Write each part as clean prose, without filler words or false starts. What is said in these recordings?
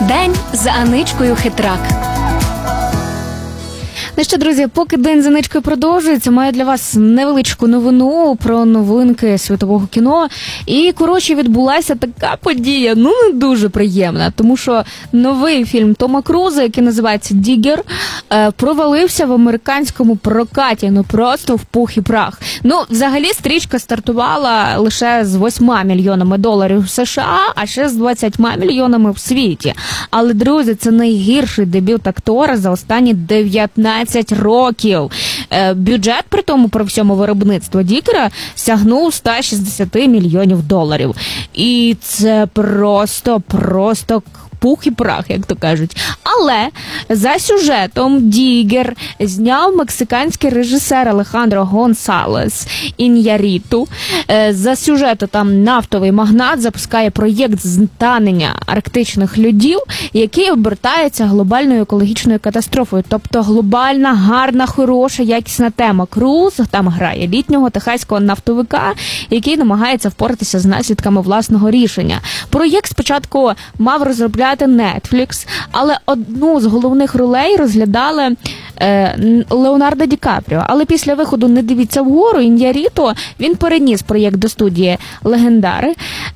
День за Аничкою Хитрак. Ну що, друзі, поки День за Аничкою продовжується, маю для вас невеличку новину про новинки світового кіно. І, коротше, відбулася така подія, не дуже приємна, тому що новий фільм Тома Круза, який називається «Діггер», провалився в американському прокаті, просто в пух і прах. Взагалі, стрічка стартувала лише з 8 мільйонами доларів в США, а ще з 20 мільйонами в світі. Але, друзі, це найгірший дебют актора за останні 19 років. Бюджет при тому про всьому виробництво Діггера сягнув 160 мільйонів доларів. І це просто пух і прах, як то кажуть. Але за сюжетом Діггер зняв мексиканський режисер Алехандро Гонсалес Ін'ярріту. За сюжетом там нафтовий магнат запускає проєкт зтанення арктичних льодів, який обертається глобальною екологічною катастрофою. Тобто глобальна, гарна, хороша, якісна тема. Круз там грає літнього техаського нафтовика, який намагається впоратися з наслідками власного рішення. Проєкт спочатку мав розробляти Netflix, але одну з головних ролей розглядали Леонардо Ді Капріо. Але після виходу «Не дивіться вгору» Ін'ярріту він переніс проєкт до студії «Легендари»,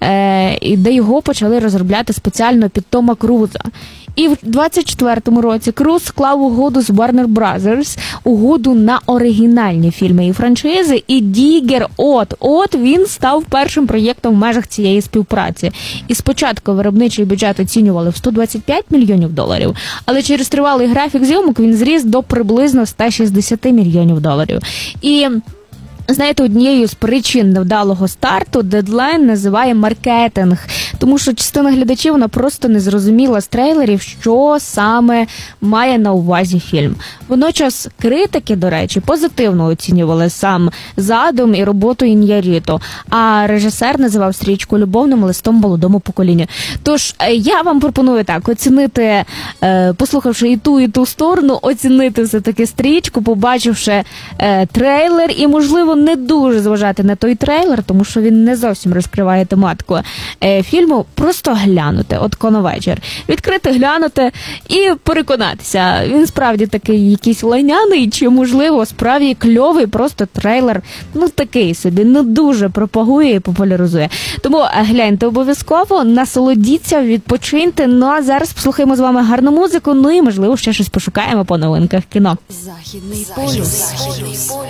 де його почали розробляти спеціально під Тома Круза. І в 24-му році Круз склав угоду з Warner Brothers, угоду на оригінальні фільми і франшизи, і Діггер він став першим проєктом в межах цієї співпраці. І спочатку виробничий бюджет оцінювали в 125 мільйонів доларів, але через тривалий графік зйомок він зріс до приблизно 160 мільйонів доларів. І знаєте, однією з причин невдалого старту Deadline називає маркетинг, тому що частина глядачів вона просто не зрозуміла з трейлерів, що саме має на увазі фільм. Водночас критики, до речі, позитивно оцінювали сам задум і роботу Ін'ярріту, а режисер називав стрічку любовним листом молодому поколінню. Тож я вам пропоную так оцінити, послухавши і ту сторону, оцінити все-таки стрічку, побачивши трейлер і, можливо, не дуже зважати на той трейлер, тому що він не зовсім розкриває тематику фільму, просто глянути, вечір. Відкрити, глянути і переконатися, він справді такий якийсь лайняний, чи, можливо, справді кльовий, просто трейлер, такий собі, не дуже пропагує і популяризує. Тому гляньте обов'язково, насолодіться, відпочиньте, а зараз послухаємо з вами гарну музику, і, можливо, ще щось пошукаємо по новинках кіно. Західний полюс.